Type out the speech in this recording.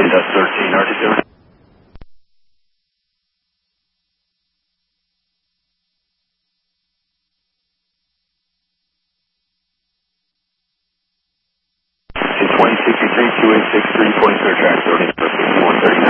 Dust 13, RT-7. 2063, 2863, point clear track, 130.